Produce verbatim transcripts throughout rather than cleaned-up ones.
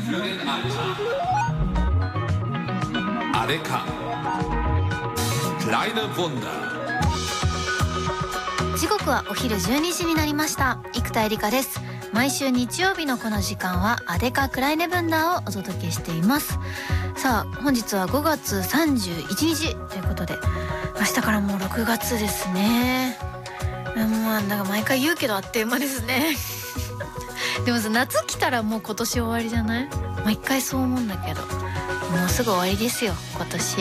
アデカクライネボンダー。 時刻はお昼じゅうにじになりました。生田絵梨花です。毎週日曜日のこの時間はアデカクライネブンダーをお届けしています。さあ本日はごがつさんじゅういちにちということで、明日からもうろくがつですね。もうなんか毎回言うけどあっという間ですねでもさ、夏来たらもう今年終わりじゃない？毎回そう思うんだけど、もうすぐ終わりですよ今年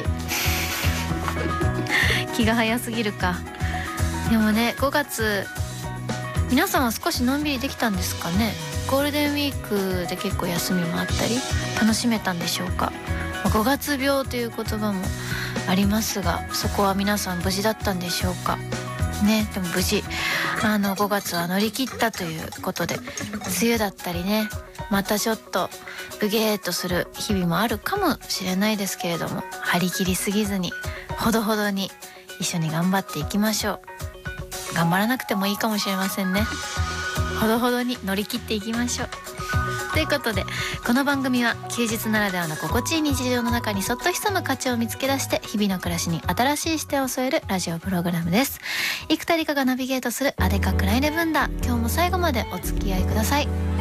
気が早すぎるか。でもね、ごがつ皆さんは少しのんびりできたんですかね。ゴールデンウィークで結構休みもあったり楽しめたんでしょうか。ごがつ病という言葉もありますが、そこは皆さん無事だったんでしょうかね。でも無事あのごがつは乗り切ったということで、梅雨だったりね、またちょっとうげーっとする日々もあるかもしれないですけれども、張り切りすぎずにほどほどに一緒に頑張っていきましょう。頑張らなくてもいいかもしれませんね。ほどほどに乗り切っていきましょう。ということで、この番組は休日ならではの心地いい日常の中にそっと潜む価値を見つけ出して、日々の暮らしに新しい視点を添えるラジオプログラムです。生田理香がナビゲートするアデカクライネブンダー、今日も最後までお付き合いください。